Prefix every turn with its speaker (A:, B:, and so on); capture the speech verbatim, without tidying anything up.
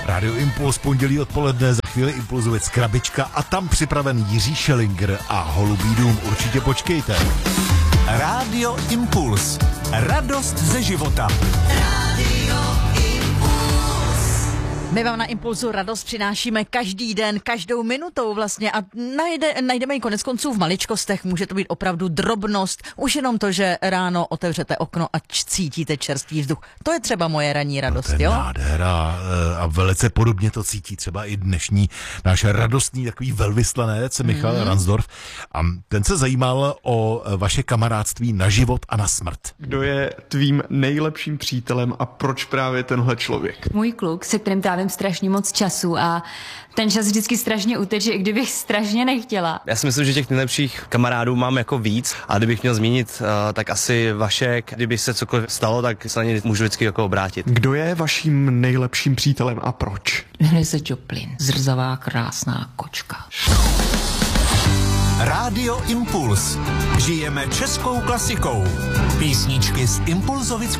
A: Radio Impuls, pondělí odpoledne, za chvíli Impulzovic Krabička a tam připraven Jiří Šelinger a Holubý dům. Určitě počkejte.
B: Rádio Impuls. Radost ze života.
C: My vám na Impulzu radost přinášíme každý den, každou minutou vlastně a najde, najdeme ji konec konců v maličkostech. Může to být opravdu drobnost, už jenom to, že ráno otevřete okno a cítíte čerstvý vzduch. To je třeba moje ranní radost,
A: no, to je
C: jo?
A: nádhera a velice podobně to cítí třeba i dnešní náš radostný takový velvyslanec Michal mm. Ransdorf. A ten se zajímal o vaše kamarádství na život a na smrt.
D: Kdo je tvým nejlepším přítelem a proč právě tenhle člověk?
E: Můj kluk, se kterým trávím strašně moc času a ten čas vždycky strašně uteče, i kdybych strašně nechtěla.
F: Já si myslím, že těch nejlepších kamarádů mám jako víc a kdybych měl zmínit, tak asi Vašek. Kdyby se cokoliv stalo, tak se na ně můžu vždycky jako obrátit.
D: Kdo je vaším nejlepším přítelem a proč?
G: Jmenuje se Joplin, zrzavá krásná kočka.
B: Rádio Impuls. Žijeme českou klasikou. Písničky z Impulzovic